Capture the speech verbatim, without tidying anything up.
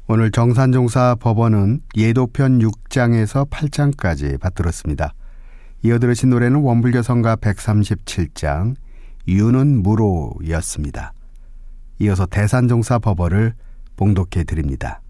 오늘 정산종사 법원은 예도편 육 장에서 팔 장까지 받들었습니다. 이어 들으신 노래는 원불교성가 백삼십칠 장 유는 무로였습니다. 이어서 대산종사 법어를 봉독해 드립니다.